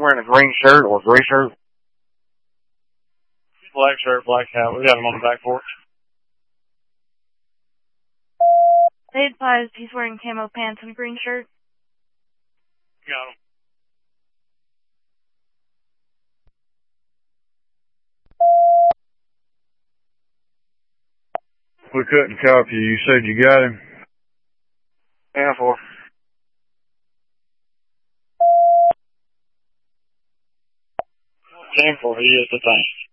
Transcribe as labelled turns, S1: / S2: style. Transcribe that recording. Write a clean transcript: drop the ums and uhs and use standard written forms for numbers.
S1: wearing a green shirt or gray shirt?
S2: Black shirt, black hat. We got him on the back porch.
S3: They advised he's wearing camo pants and a green shirt.
S2: Got him.
S4: We couldn't copy you. You said you got him?
S1: Yeah, 4.
S2: He is the thing.